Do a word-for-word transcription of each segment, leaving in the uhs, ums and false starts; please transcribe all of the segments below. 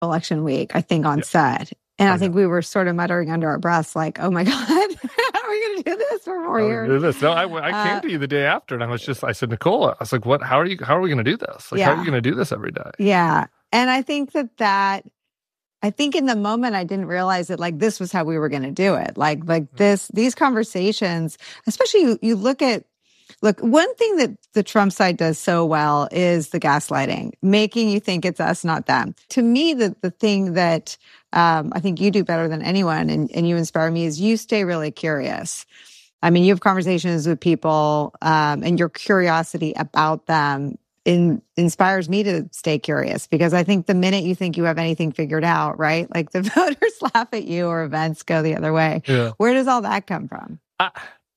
election week, I think, on yeah. set. And oh, I think yeah. we were sort of muttering under our breaths, like, oh my God, how are we going to do this for four years? Do this? No, I, I came uh, to you the day after and I was just, I said, Nicole, I was like, what, how are you, how are we going to do this? Like, yeah. how are you going to do this every day? Yeah. And I think that that, I think in the moment I didn't realize that like this was how we were going to do it. Like, like this, these conversations, especially you, you look at, look, one thing that the Trump side does so well is the gaslighting, making you think it's us, not them. To me, the, the thing that um, I think you do better than anyone and, and you inspire me is you stay really curious. I mean, you have conversations with people um, and your curiosity about them in, inspires me to stay curious because I think the minute you think you have anything figured out, right? Like the voters laugh at you or events go the other way. Yeah. Where does all that come from? I-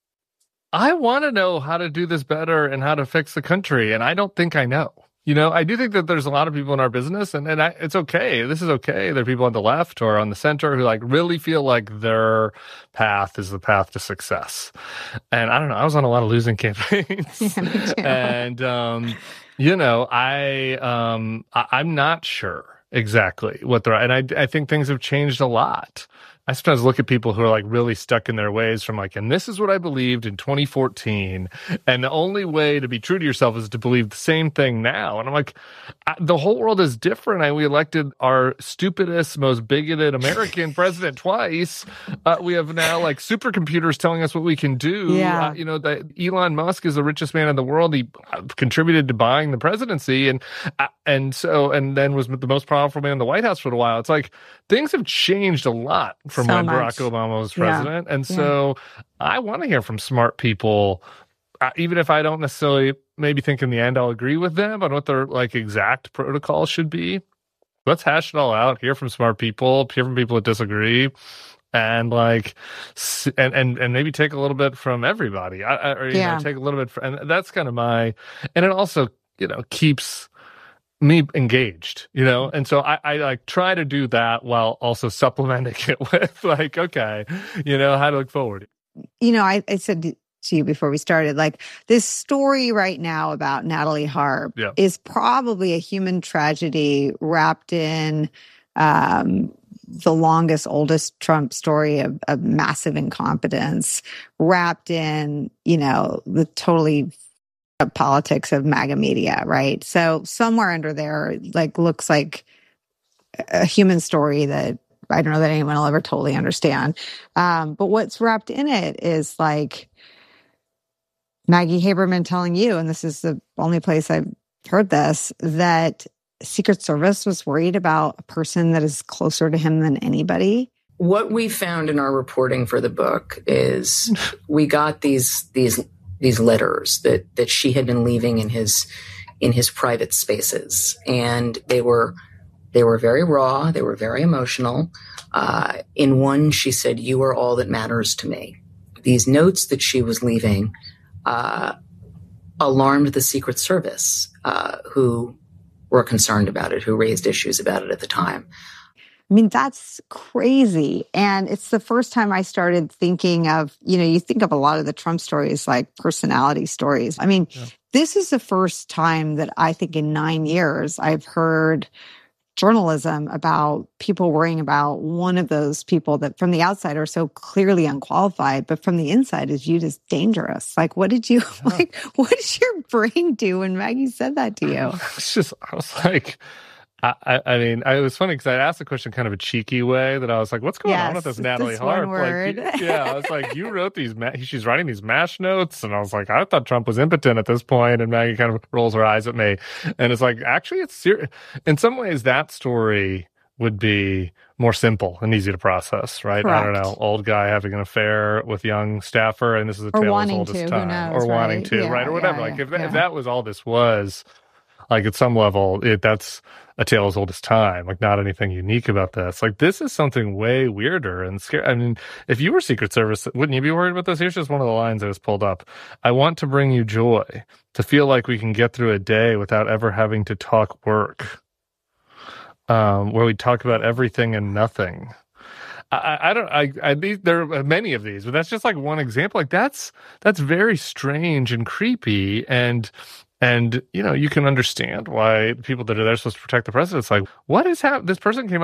I want to know how to do this better and how to fix the country. And I don't think I know. You know, I do think that there's a lot of people in our business and, and I, it's okay. This is okay. There are people on the left or on the center who like really feel like their path is the path to success. And I don't know. I was on a lot of losing campaigns. Yeah, me too. And, um, you know, I, um, I, I'm not sure exactly what they're, and I, I think things have changed a lot. I sometimes look at people who are like really stuck in their ways from like, and this is what I believed in twenty fourteen. And the only way to be true to yourself is to believe the same thing now. And I'm like, I, the whole world is different. I, we elected our stupidest, most bigoted American president twice. Uh, we have now like supercomputers telling us what we can do. Yeah. Uh, you know, that Elon Musk is the richest man in the world. He uh, contributed to buying the presidency. And, uh, and so, and then was the most powerful man in the White House for a while. It's like things have changed a lot from so when much. Barack Obama was president. Yeah. And so yeah. I want to hear from smart people, uh, even if I don't necessarily maybe think in the end I'll agree with them on what their like exact protocol should be. Let's hash it all out, hear from smart people, hear from people that disagree, and like, and and, and maybe take a little bit from everybody. I, I, or, you yeah. know, take a little bit, from, and that's kind of my, and it also, you know, keeps me engaged, you know, and so I, I like try to do that while also supplementing it with like, okay, you know, how to look forward. You know, I, I said to you before we started, like this story right now about Natalie Harp yeah. is probably a human tragedy wrapped in um, the longest, oldest Trump story of, of massive incompetence, wrapped in, you know, the totally politics of MAGA media, right? So somewhere under there, like, looks like a human story that I don't know that anyone will ever totally understand. Um, but what's wrapped in it is like Maggie Haberman telling you, and this is the only place I've heard this, that Secret Service was worried about a person that is closer to him than anybody. What we found in our reporting for the book is we got these these these letters that that she had been leaving in his in his private spaces, and they were they were very raw, they were very emotional. Uh, in one, she said, "You are all that matters to me." These notes that she was leaving uh, alarmed the Secret Service, uh, who were concerned about it, who raised issues about it at the time. I mean, that's crazy. And it's the first time I started thinking of, you know, you think of a lot of the Trump stories like personality stories. I mean, yeah. This is the first time that I think in nine years I've heard journalism about people worrying about one of those people that from the outside are so clearly unqualified, but from the inside is viewed as dangerous. Like, what did you, yeah. like, what did your brain do when Maggie said that to you? It's just, I was like, I, I mean, I, it was funny because I asked the question kind of a cheeky way that I was like, what's going yes, on with this Natalie this Harp? One word. Like, you, yeah, I was like, you wrote these, ma- she's writing these MASH notes. And I was like, I thought Trump was impotent at this point. And Maggie kind of rolls her eyes at me. And it's like, actually, it's serious. In some ways, that story would be more simple and easy to process, right? Correct. I don't know, old guy having an affair with young staffer, and this is a tale as old as time. Knows, or wanting right? to, yeah, right? Or whatever. Yeah, like, if, yeah. if that was all this was, like, at some level, it, that's a tale as old as time. Like, not anything unique about this. Like, this is something way weirder and scary. I mean, if you were Secret Service, wouldn't you be worried about this? Here's just one of the lines I was pulled up. "I want to bring you joy, to feel like we can get through a day without ever having to talk work." Um, where we talk about everything and nothing. I, I don't. I, I. There are many of these, but that's just like one example. Like, that's that's very strange and creepy, and And, you know, you can understand why the people that are there supposed to protect the president, it's like, what is happening? This person came